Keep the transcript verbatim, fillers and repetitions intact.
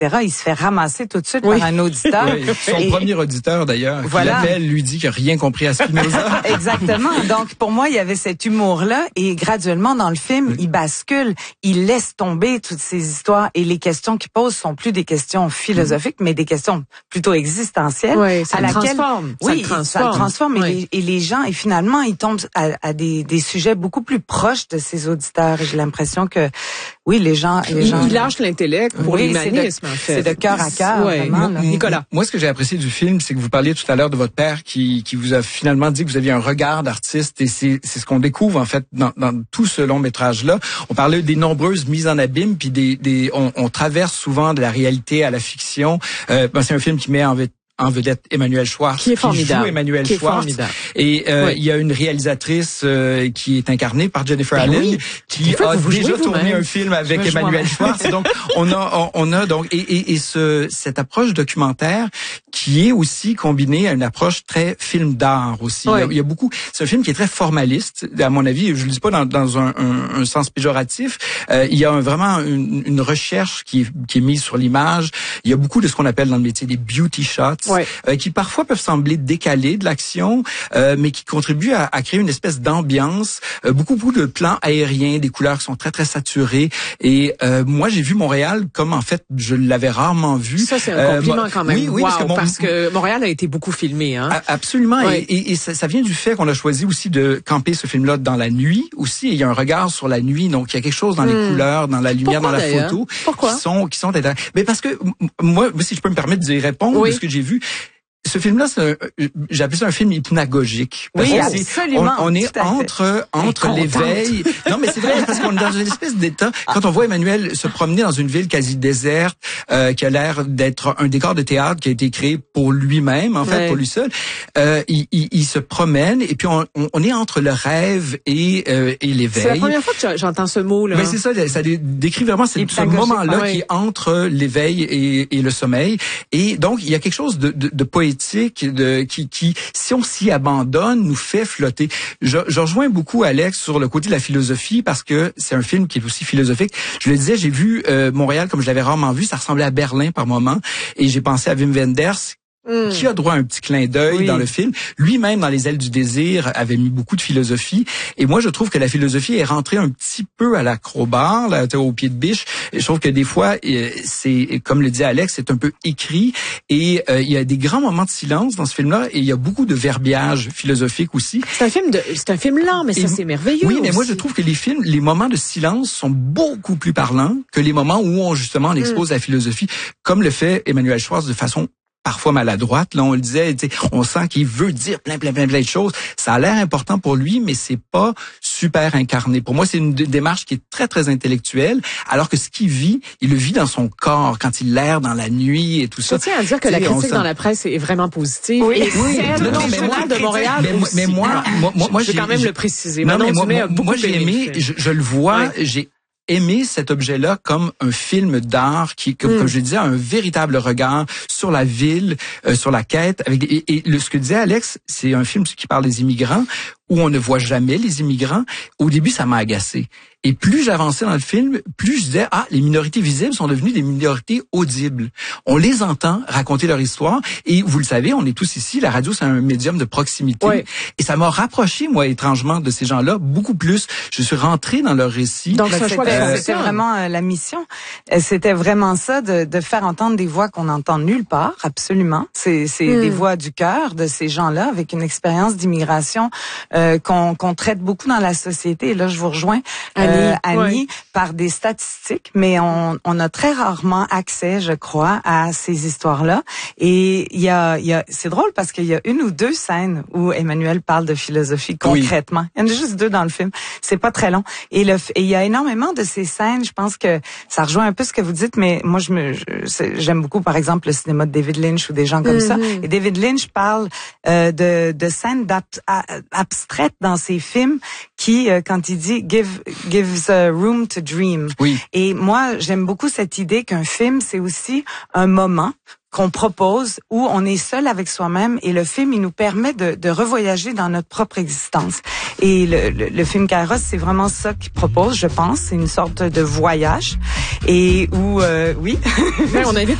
cetera, il se fait ramasser tout de suite oui. par un auditeur. Oui, son et, premier auditeur, d'ailleurs, voilà. qui l'appelle, lui dit qu'il n'a rien compris à Spinoza. Exactement. Donc, pour moi, il y avait cet humour-là et graduellement, dans le film, oui. il bascule, il laisse tomber toutes ces histoires et les questions qu'il pose sont plus des questions philosophiques, mmh. mais des questions plutôt existentielles. Oui, ça à le laquelle, transforme. Oui, ça le transforme. Ça le transforme oui. et, les, et les gens, et finalement, ils tombent à, à des, des sujets beaucoup plus proches de ces auditeurs. J'ai l'impression que, oui, les gens... Les il, gens il lâche l'intellect pour oui, l'humanisme, en fait. C'est de cœur à cœur, ouais. vraiment. Moi, Nicolas. Moi, ce que j'ai apprécié du film, c'est que vous parliez tout à l'heure de votre père qui, qui vous a finalement dit que vous aviez un regard d'artiste et c'est, c'est ce qu'on découvre, en fait, dans, dans tout ce long métrage-là. On parlait des nombreuses mises en abîme, puis des, des on, on traverse souvent de la réalité à la fiction. Euh, ben, c'est un film qui met en en vedette Emmanuelle Schwartz, qui est formidable, qui joue Emmanuelle qui est Schwartz. Formidable. Et euh, oui. il y a une réalisatrice euh, qui est incarnée par Jennifer ben Allen, oui. qui fait, a vous déjà vous tourné même. un film avec Emmanuelle Schwartz. Donc on a on, on a donc et, et, et ce cette approche documentaire qui est aussi combinée à une approche très film d'art aussi. Oui. Il, y a, il y a beaucoup. C'est un film qui est très formaliste, à mon avis. Je le dis pas dans, dans un, un, un sens péjoratif. Euh, il y a un, vraiment une, une recherche qui est, qui est mise sur l'image. Il y a beaucoup de ce qu'on appelle dans le métier des beauty shots, oui. euh, qui parfois peuvent sembler décalés de l'action, euh, mais qui contribuent à, à créer une espèce d'ambiance. Euh, beaucoup, beaucoup de plans aériens, des couleurs qui sont très, très saturées. Et euh, moi, j'ai vu Montréal comme, en fait, je l'avais rarement vu. Ça, c'est un compliment euh, quand même. Oui, oui, wow, parce, que, mon... parce que Montréal a été beaucoup filmé. Hein? Absolument. Oui. Et, et, et ça, ça vient du fait qu'on a choisi aussi de camper ce film-là dans la nuit aussi. Et il y a un regard sur la nuit. Donc, il y a quelque chose dans hmm. les couleurs, dans la lumière, Pourquoi, dans la photo. Pourquoi? Qui sont, qui sont intéressants. Mais parce que, moi, si je peux me permettre d'y répondre oui. de ce que j'ai vu, ce film-là, c'est j'ai appelé ça un film hypnagogique. Oui, absolument. On, on est entre entre l'éveil. Non, mais c'est vrai parce qu'on est dans une espèce d'état. Quand on voit Emmanuel se promener dans une ville quasi déserte, euh, qui a l'air d'être un décor de théâtre qui a été créé pour lui-même, en fait, ouais. pour lui seul, euh, il, il, il se promène et puis on, on est entre le rêve et euh, et l'éveil. C'est la première fois que j'entends ce mot-là. Mais c'est ça, ça décrit vraiment ce, ce moment-là ouais. qui est entre l'éveil et, et le sommeil. Et donc il y a quelque chose de, de, de poétique. De, qui, qui, si on s'y abandonne, nous fait flotter. Je, je rejoins beaucoup Alex sur le côté de la philosophie parce que c'est un film qui est aussi philosophique. Je le disais, j'ai vu euh, Montréal comme je l'avais rarement vu. Ça ressemblait à Berlin par moment. Et j'ai pensé à Wim Wenders, Mm. qui a droit à un petit clin d'œil oui. dans le film. Lui-même, dans Les ailes du désir, avait mis beaucoup de philosophie. Et moi, je trouve que la philosophie est rentrée un petit peu à l'acrobat, là, au pied de biche. Et je trouve que des fois, c'est, comme le dit Alex, c'est un peu écrit. Et euh, il y a des grands moments de silence dans ce film-là. Et il y a beaucoup de verbiage philosophique aussi. C'est un film de, c'est un film lent, mais ça, et, c'est merveilleux. Oui, mais aussi. moi, je trouve que les films, les moments de silence sont beaucoup plus parlants que les moments où on, justement, on expose mm. la philosophie, comme le fait Emmanuelle Schwartz de façon parfois maladroite. Là, on le disait, on sent qu'il veut dire plein, plein, plein, plein de choses. Ça a l'air important pour lui, mais c'est pas super incarné. Pour moi, c'est une démarche qui est très, très intellectuelle, alors que ce qu'il vit, il le vit dans son corps, quand il erre dans la nuit et tout ça. Je tiens à dire que la critique sent... dans la presse est vraiment positive. Oui, et oui. celle non, non, mais moi, de Montréal mais, aussi. mais moi, moi, moi, moi je vais quand même le préciser. Non, mais moi, moi, moi j'ai aimé, je, je le vois, ouais. j'ai aimer cet objet-là comme un film d'art qui, comme, mm. comme je disais, a un véritable regard sur la ville, euh, sur la quête. Avec, et, et le, ce que disait Alex, c'est un film qui parle des immigrants, où on ne voit jamais les immigrants. Au début, ça m'a agacé. Et plus j'avançais dans le film, plus je disais, ah, les minorités visibles sont devenues des minorités audibles. On les entend raconter leur histoire. Et vous le savez, on est tous ici, la radio, c'est un médium de proximité. Ouais. Et ça m'a rapproché, moi, étrangement, de ces gens-là, beaucoup plus. Je suis rentré dans leur récit. Donc, c'est choix euh, c'était vraiment euh, la mission. C'était vraiment ça, de, de faire entendre des voix qu'on n'entend nulle part, absolument. C'est, c'est mm. des voix du cœur de ces gens-là, avec une expérience d'immigration euh, qu'on, qu'on traite beaucoup dans la société. Et là, je vous rejoins, Annie, euh, Annie ouais. par des statistiques, mais on, on a très rarement accès, je crois, à ces histoires-là. Et il y a, il y a, c'est drôle parce qu'il y a une ou deux scènes où Emmanuel parle de philosophie concrètement. Oui. Il y en a juste deux dans le film. C'est pas très long. Et le, et il y a énormément de ces scènes. Je pense que ça rejoint un peu ce que vous dites, mais moi, je me, je, j'aime beaucoup, par exemple, le cinéma de David Lynch ou des gens comme mm-hmm. ça. Et David Lynch parle euh, de, de scènes abstraites dans ses films qui, euh, quand il dit give, gives a room to dream. Oui. Et moi, j'aime beaucoup cette idée qu'un film, c'est aussi un moment qu'on propose où on est seul avec soi-même et le film, il nous permet de, de revoyager dans notre propre existence. Et le, le, le film Kairos, c'est vraiment ça qu'il propose, je pense. C'est une sorte de voyage et où, euh, oui. Mais on invite